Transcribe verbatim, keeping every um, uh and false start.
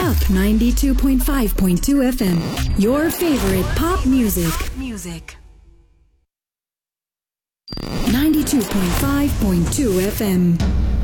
Up ninety-two point five point two F M. Your favorite pop music. Music. ninety-two point five point two F M.